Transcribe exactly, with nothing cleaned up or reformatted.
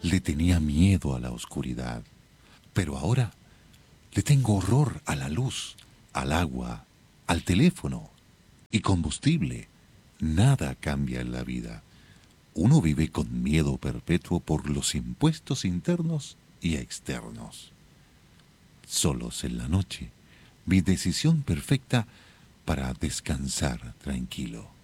Le tenía miedo a la oscuridad, pero ahora le tengo horror a la luz, al agua, al teléfono y combustible. Nada cambia en la vida. Uno vive con miedo perpetuo por los impuestos internos y externos. Solos en la noche, mi decisión perfecta para descansar tranquilo.